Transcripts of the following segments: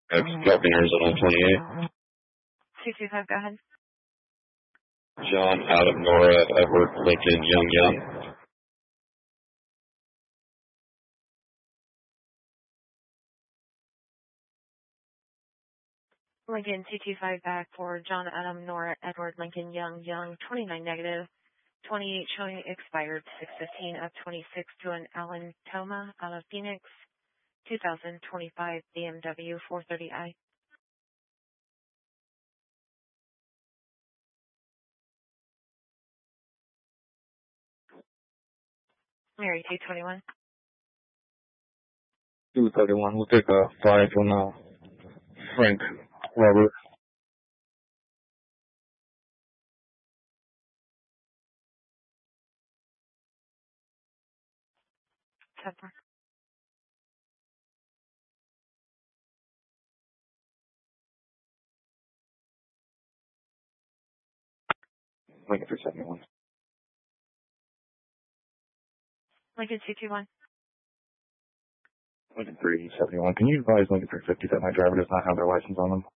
Copy Arizona 28. 225, go ahead. John, Adam, Nora, Edward, Lincoln, Young. Lincoln 225 back for John, Adam, Nora, Edward, Lincoln, Young, 29 negative. 28 showing expired 615 of 26 to an Alan Toma out of Phoenix, 2025 BMW 430i. Mary 221. 231. We'll take a 5 on Frank Robert. Temper. Lincoln 371. Lincoln 221. Lincoln 371. Can you advise Lincoln 350 that my driver does not have their license on them?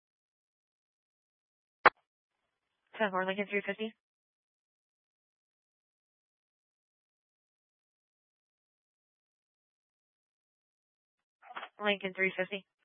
10-4, Lincoln 350. Lincoln 350.